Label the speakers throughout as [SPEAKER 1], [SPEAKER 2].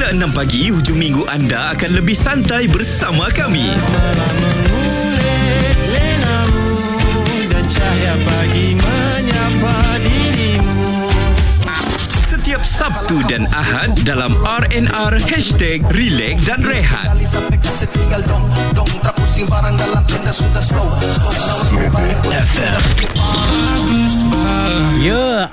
[SPEAKER 1] hingga 6 pagi, hujung minggu anda akan lebih santai bersama kami.
[SPEAKER 2] Mengulik lenamu dan cahaya pagi menyapa dirimu.
[SPEAKER 1] Setiap Sabtu dan Ahad dalam R&R #Relax dan Rehat.
[SPEAKER 3] Ya,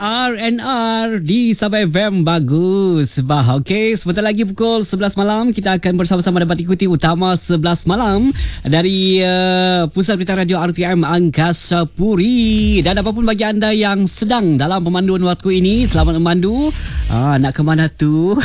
[SPEAKER 3] R&R di Sabah FM bagus. Okey, sebentar lagi pukul 11 malam kita akan bersama-sama dapat ikuti utama 11 malam dari Pusat Berita Radio RTM Angkasa Puri. Dan apapun bagi anda yang sedang dalam pemanduan waktu ini, selamat memandu. Nak ke mana tu?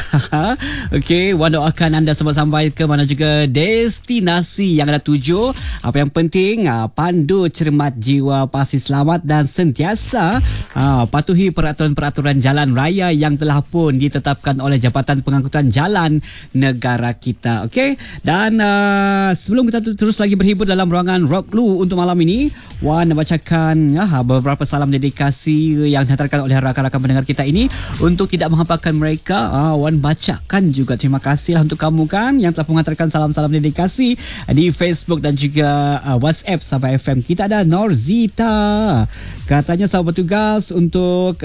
[SPEAKER 3] Okey, Wan doakan anda sampai ke mana juga destinasi yang anda tuju. Apa yang penting, pandu cermat jiwa pasti selamat dan sentiasa patuhi peraturan-peraturan jalan raya yang telah pun ditetapkan oleh Jabatan Pengangkutan Jalan negara kita. Okey, dan sebelum kita terus lagi berhibur dalam ruangan Rock Lu untuk malam ini, Wan bacakan beberapa salam dedikasi yang dihantarkan oleh rakan-rakan pendengar kita ini. Untuk tidak menghampakan mereka, Wan bacakan juga terima kasih untuk kamu kan yang telah menghantarkan salam-salam dedikasi di Facebook dan juga WhatsApp Sabah FM. Kita ada Norzita, katanya selamat bertugas untuk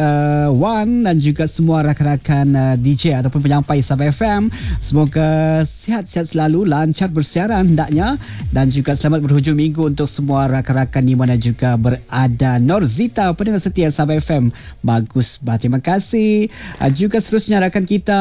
[SPEAKER 3] Wan dan juga semua rakan-rakan DJ ataupun penyampai Sabah FM. Semoga sihat-sihat selalu, lancar bersiaran hendaknya, dan juga selamat berhujung minggu untuk semua rakan-rakan di mana juga berada. Norzita, pendengar setia Sabah FM, bagus bah, terima kasih. Juga seterusnya rakan kita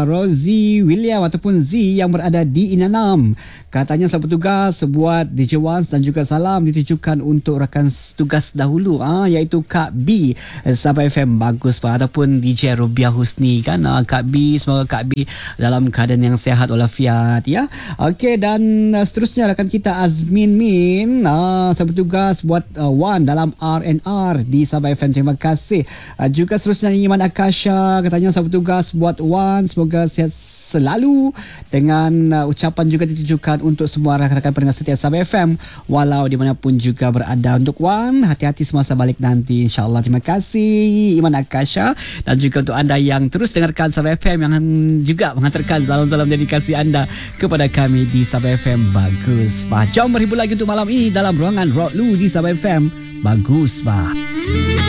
[SPEAKER 3] Rosie William ataupun Z yang berada di Inanam, katanya selamat bertugas buat DJ Wans dan juga salam ditujukan untuk rakan tugas dahulu iaitu Kak B Sabah FM, bagus pak, ataupun DJ Rubiah Husni kan. Kak B, semoga Kak B dalam keadaan yang sihat walafiat ya. Okey, dan seterusnya rakan kita Azmin Min, selamat bertugas buat Wan dalam R&R di Sabah FM, terima kasih. Juga seterusnya Iman Akasha, katanya selamat bertugas buat Wan, semoga sihat selalu, dengan ucapan juga ditujukan untuk semua rakan-rakan pendengar setia Sabah FM walau dimanapun juga berada. Untuk Wan, hati-hati semasa balik nanti insyaAllah. Terima kasih Iman Akasha, dan juga untuk anda yang terus dengarkan Sabah FM yang juga menghantarkan salam-salam dedikasi anda kepada kami di Sabah FM, bagus bah. Jom berhibur lagi untuk malam ini dalam ruangan Rock Lu di Sabah FM, bagus bah.